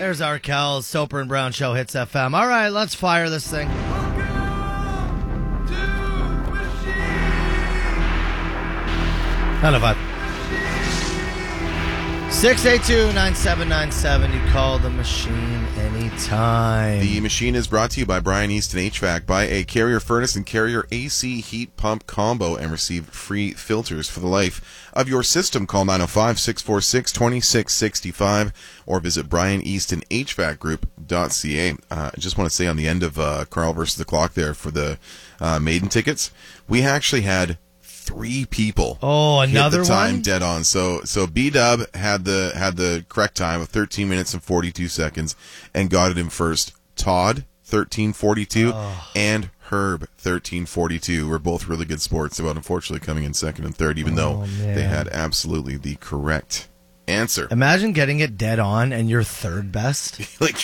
There's Arkel, Soper and Brown Show, Hits FM. All right, let's fire this thing. 905. 682-9797. You call the machine anytime. The machine is brought to you by Brian Easton HVAC. Buy a Carrier furnace and Carrier AC heat pump combo and receive free filters for the life of your system. Call 905-646-2665 or visit BrianEastonHVACGroup.ca. I just want to say on the end of Carl versus the Clock there for the maiden tickets, we actually had 3 people. Oh, another hit the time one? dead on. So B-Dub had the correct time of 13 minutes and 42 seconds and got it in first. Todd 13:42 and Herb 13:42 were both really good sports, but unfortunately coming in second and third, even though they had absolutely the correct answer. Imagine getting it dead on and you're third best.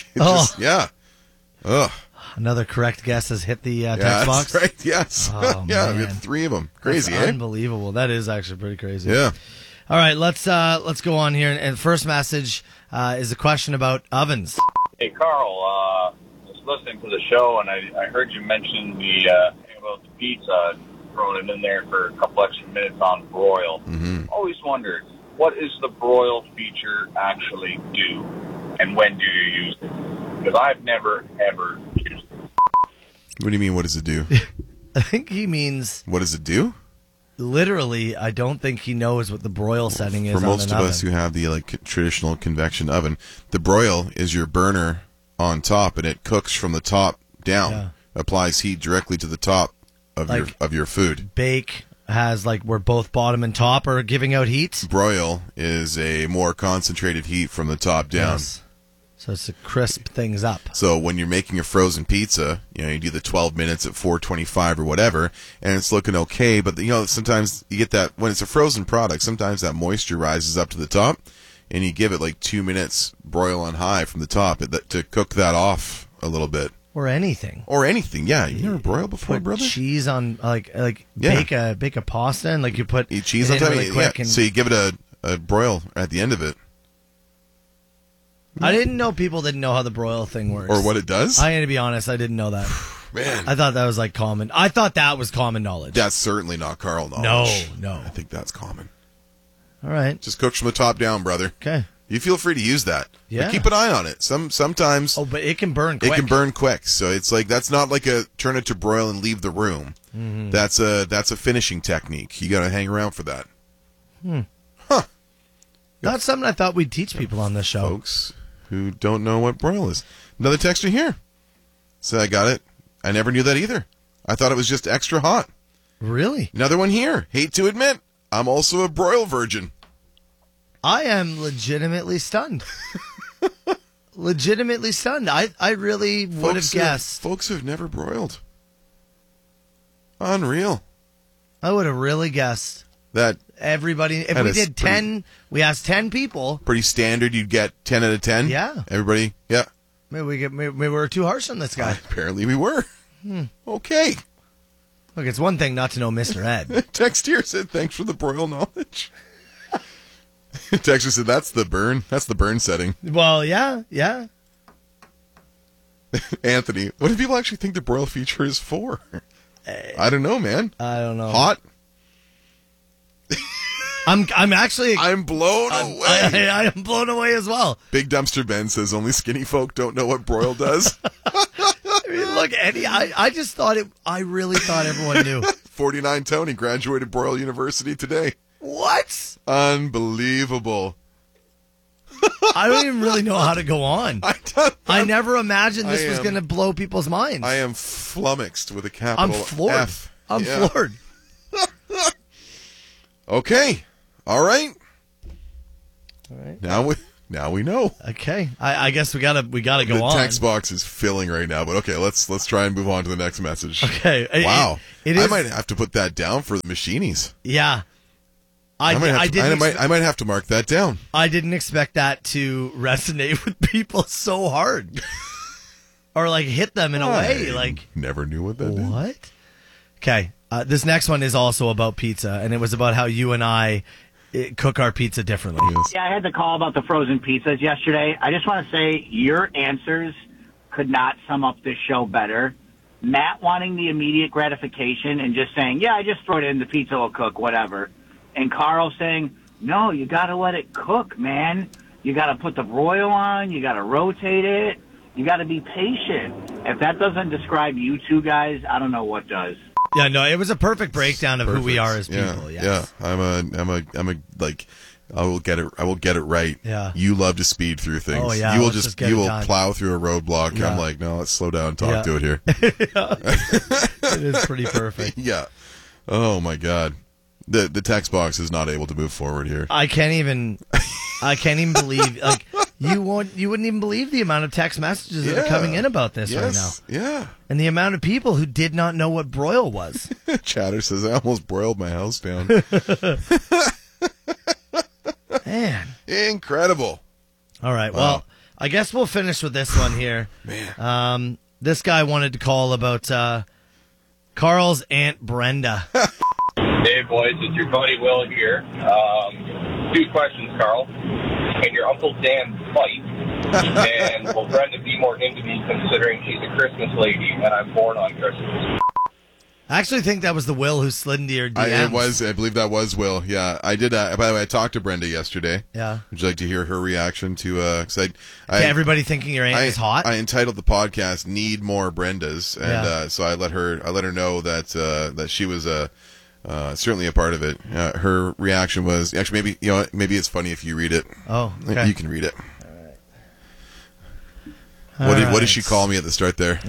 Ugh. Another correct guess has hit the text That's box. right, yes. Oh, yeah, man. we had 3 of them. Crazy, That's eh? unbelievable. That is actually pretty crazy. Yeah. All right, let's go on here. And the first message is a question about ovens. Hey, Carl, just listening to the show, and I heard you mention the thing about the pizza, throwing it in there for a couple extra minutes on broil. Mm-hmm. Always wondered, what does the broil feature actually do, and when do you use it? Because I've never, ever used it. What do you mean, what does it do? I think he means What does it do? literally. I don't think he knows what the broil setting is For on most an of oven. us who have the traditional convection oven, the broil is your burner on top, and it cooks from the top down. Yeah. Applies heat directly to the top of your food. Bake has where both bottom and top are giving out heat. Broil is a more concentrated heat from the top down. Yes. So it's to crisp things up. So when you're making a frozen pizza, you do the 12 minutes at 425 or whatever, and it's looking okay, but sometimes you get that when it's a frozen product, sometimes that moisture rises up to the top, and you give it 2 minutes broil on high from the top to cook that off a little bit. Or anything. Yeah. You never broiled before, Put brother? cheese on Yeah. bake a pasta and you put Eat cheese it on in top. really quick. Yeah. And So you give it a broil at the end of it. I didn't know people didn't know how the broil thing works. Or what it does? I got to be honest, I didn't know that. Man. I thought that was common. I thought that was common knowledge. That's certainly not Carl knowledge. No. I think that's common. All right. Just cooks from the top down, brother. Okay. You feel free to use that. Yeah. But keep an eye on it. Sometimes Oh, but it can burn quick. it can burn quick. So it's that's not like a turn it to broil and leave the room. Mm-hmm. That's a finishing technique. You got to hang around for that. That's something I thought we'd teach people on this show. Folks who don't know what broil is. Another texter here. So I got it. I never knew that either. I thought it was just extra hot. Really? Another one here. Hate to admit, I'm also a broil virgin. I am legitimately stunned. Legitimately stunned. I really would have guessed. Folks who've never broiled. Unreal. I would have really guessed. That Everybody, if That we is did 10, we asked 10 people. pretty standard. You'd get 10 out of 10. Yeah. Everybody, yeah. Maybe we were too harsh on this guy. Apparently we were. Okay. Look, it's one thing not to know Mr. Ed. Text here said, thanks for the broil knowledge. Texter said, that's the burn setting. Well, yeah. Anthony, what do people actually think the broil feature is for? I don't know, man. I don't know. Hot? I'm actually. I'm blown away. I am blown away as well. Big Dumpster Ben says, only skinny folk don't know what broil does. I mean, look, Eddie, I just thought it. I really thought everyone knew. 49 Tony graduated Broyle University today. What? Unbelievable. I don't even really know how to go on. I never imagined this was am- going to blow people's minds. I am flummoxed with a I'm capital floored. F. I'm Yeah. floored. Okay. All right. All right. Now we know. Okay. I guess we gotta go The on. text box is filling right now, but okay, let's try and move on to the next message. Okay. Wow. It I is. might have to put that down for the machinies. Yeah. I I might have to mark that down. I didn't expect that to resonate with people so hard, or hit them in a way. Never knew what that did. What? Okay. This next one is also about pizza, and it was about how you and I cook our pizza differently. Yeah, I had the call about the frozen pizzas yesterday. I just want to say your answers could not sum up this show better. Matt wanting the immediate gratification and just saying, yeah, I just throw it in, the pizza will cook, whatever. And Carl saying, no, you got to let it cook, man. You got to put the broil on. You got to rotate it. You got to be patient. If that doesn't describe you two guys, I don't know what does. Yeah, no, it was a perfect breakdown of who we are as people. Yeah. I'm a like, I will get it right. Yeah. You love to speed through things. Oh, yeah, You will let's just get it done. plow through a roadblock. Yeah. I'm like, no, let's slow down and talk to it here. It is pretty perfect. Yeah. Oh my God. The text box is not able to move forward here. I can't even believe, like, you wouldn't even believe the amount of text messages that are coming in about this right now. Yeah. And the amount of people who did not know what broil was. Chatter says, I almost broiled my house down. Man. Incredible. All right. Well, I guess we'll finish with this one here. Man. This guy wanted to call about Carl's Aunt Brenda. Hey, boys, it's your buddy Will here. 2 questions, Carl. Can your Uncle Dan fight? And will Brenda be more into me considering she's a Christmas lady and I'm born on Christmas? I actually think that was the Will who slid into your DMs. I believe that was Will. Yeah, I did. By the way, I talked to Brenda yesterday. Yeah. Would you like to hear her reaction to? Cause to everybody thinking your aunt is hot. I entitled the podcast "Need More Brendas," and so I let her know that that she was certainly a part of it. Her reaction was actually maybe it's funny if you read it. Oh, okay. You can read it. All right. What did she call me at the start there?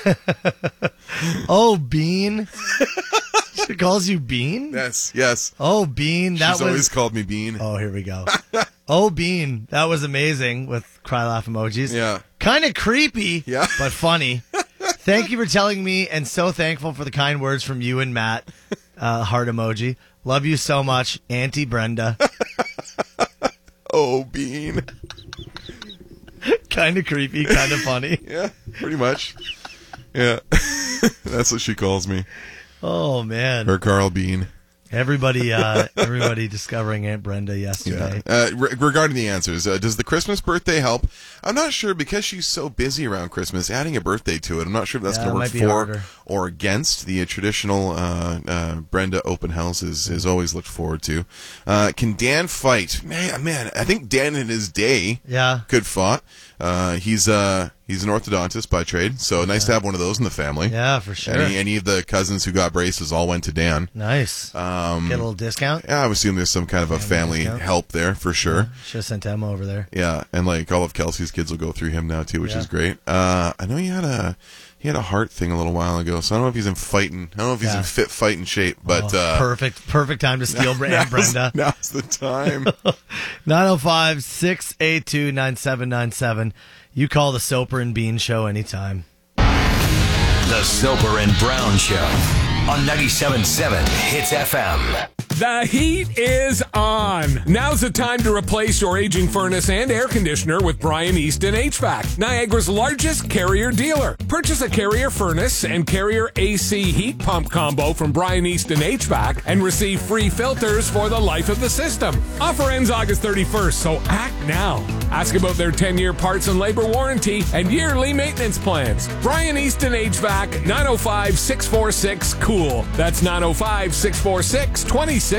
Oh, Bean. She calls you Bean? Yes. Oh, Bean. She's always called me Bean. Oh, here we go. Oh, Bean. That was amazing with cry laugh emojis. Yeah. Kind of creepy, Yeah. but funny. Thank you for telling me, and so thankful for the kind words from you and Matt. Heart emoji. Love you so much, Auntie Brenda. Oh, Bean. Kind of creepy, kind of funny. Yeah, pretty much. Yeah. That's what she calls me. Oh, man. Her Carl Bean. Everybody discovering Aunt Brenda yesterday. Yeah. Regarding the answers, does the Christmas birthday help? I'm not sure because she's so busy around Christmas. Adding a birthday to it, I'm not sure if that's going to work for harder. or against. The traditional Brenda open house is always looked forward to. Can Dan fight? Man, I think Dan in his day could fought. He's an orthodontist by trade, so nice to have one of those in the family. Yeah, for sure. Any of the cousins who got braces all went to Dan. Nice. Get a little discount? Yeah, I would assume there's some kind of a family help there for sure. Yeah, should have sent Emma over there. Yeah, and like all of Kelsey's kids will go through him now too, which is great. I know he had a heart thing a little while ago, so I don't know if he's in fighting. I don't know if he's in fit fighting shape, but perfect time to steal Aunt Brenda. Now's the time. 905-682-9797. You call the Soper and Bean Show anytime. The Soper and Brown Show on 97.7 Hits FM. The heat is on. Now's the time to replace your aging furnace and air conditioner with Brian Easton HVAC, Niagara's largest Carrier dealer. Purchase a Carrier furnace and Carrier AC heat pump combo from Brian Easton HVAC and receive free filters for the life of the system. Offer ends August 31st, so act now. Ask about their 10-year parts and labor warranty and yearly maintenance plans. Brian Easton HVAC, 905-646-COOL. That's 905-646-2665.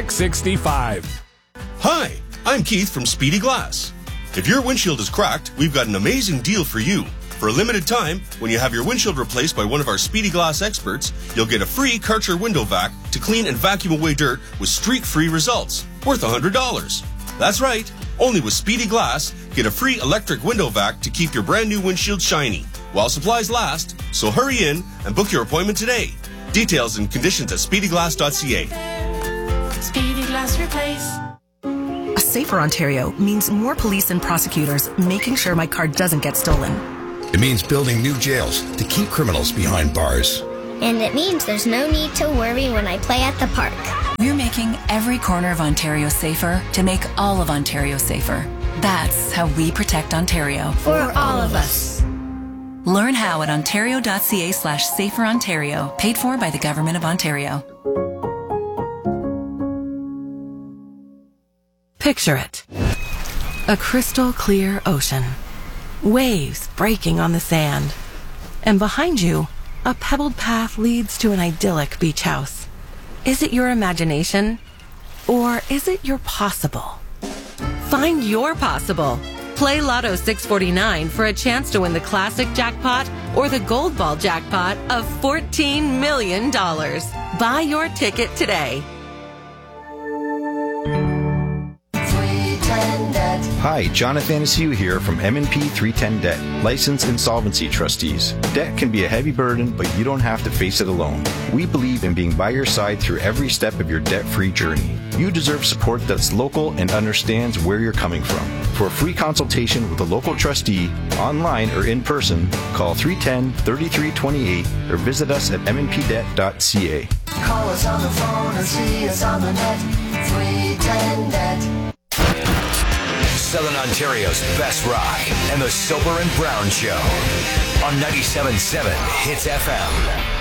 Hi, I'm Keith from Speedy Glass. If your windshield is cracked, we've got an amazing deal for you. For a limited time, when you have your windshield replaced by one of our Speedy Glass experts, you'll get a free Karcher window vac to clean and vacuum away dirt with streak-free results, worth $100. That's right, only with Speedy Glass, get a free electric window vac to keep your brand new windshield shiny, while supplies last, so hurry in and book your appointment today. Details and conditions at speedyglass.ca. Speedy Glass Replace. A safer Ontario means more police and prosecutors making sure my car doesn't get stolen. It means building new jails to keep criminals behind bars. And it means there's no need to worry when I play at the park. We're making every corner of Ontario safer to make all of Ontario safer. That's how we protect Ontario. For all of us. Learn how at ontario.ca/saferontario, paid for by the Government of Ontario. Picture it. A crystal clear ocean. Waves breaking on the sand. And behind you, a pebbled path leads to an idyllic beach house. Is it your imagination? Or is it your possible? Find your possible. Play Lotto 649 for a chance to win the classic jackpot or the gold ball jackpot of $14 million. Buy your ticket today. Hi, Jonathan Hugh here from M&P 310 Debt, licensed insolvency trustees. Debt can be a heavy burden, but you don't have to face it alone. We believe in being by your side through every step of your debt-free journey. You deserve support that's local and understands where you're coming from. For a free consultation with a local trustee, online or in person, call 310-3328 or visit us at mnpdebt.ca. Call us on the phone or see us on the net. 310 Debt. Southern Ontario's best rock and the Soper and Brown Show on 97.7 Hits FM.